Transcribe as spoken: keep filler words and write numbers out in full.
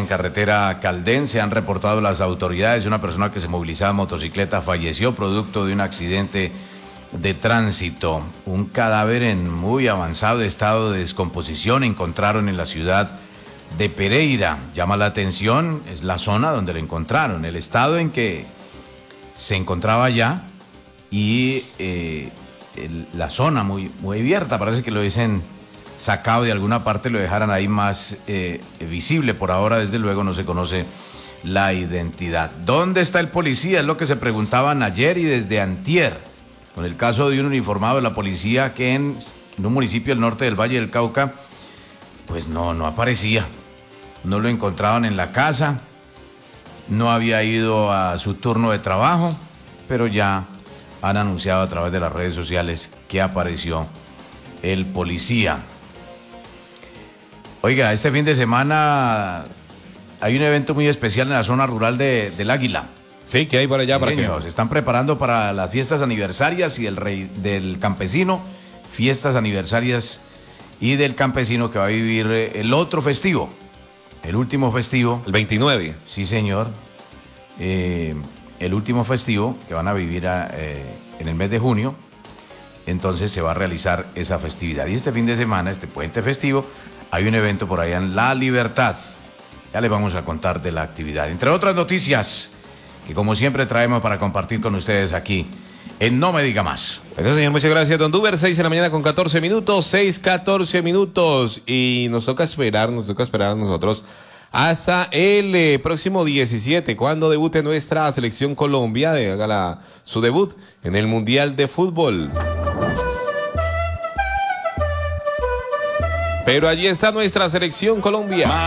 en carretera Caldense. Han reportado las autoridades una persona que se movilizaba en motocicleta falleció producto de un accidente de tránsito. Un cadáver en muy avanzado estado de descomposición encontraron en la ciudad de Pereira. Llama la atención, es la zona donde lo encontraron, el estado en que se encontraba allá y eh, el, la zona muy, muy abierta. Parece que lo dicen sacado de alguna parte, lo dejaran ahí más eh, visible. Por ahora, desde luego, no se conoce la identidad. ¿Dónde está el policía? Es lo que se preguntaban ayer y desde antier, con el caso de un uniformado de la policía que en, en un municipio del norte del Valle del Cauca, pues no, no aparecía. No lo encontraban en la casa, no había ido a su turno de trabajo, pero ya han anunciado a través de las redes sociales que apareció el policía. Oiga, este fin de semana hay un evento muy especial en la zona rural de, del Águila. Sí, ¿qué hay por allá? Sí, para señor, que se están preparando para las fiestas aniversarias y del rey del campesino, fiestas aniversarias y del campesino que va a vivir el otro festivo, el último festivo. El veintinueve. Sí, señor. Eh, el último festivo que van a vivir a, eh, en el mes de junio. Entonces se va a realizar esa festividad. Y este fin de semana, este puente festivo, hay un evento por allá en La Libertad. Ya les vamos a contar de la actividad. Entre otras noticias que como siempre traemos para compartir con ustedes aquí en No Me Diga Más. Bueno, señor, muchas gracias, don Duber. seis de la mañana con catorce minutos, seis, catorce minutos. Y nos toca esperar, nos toca esperar a nosotros hasta el eh, próximo diecisiete, cuando debute nuestra selección Colombia, de, haga la, su debut en el Mundial de Fútbol. Pero allí está nuestra selección Colombia.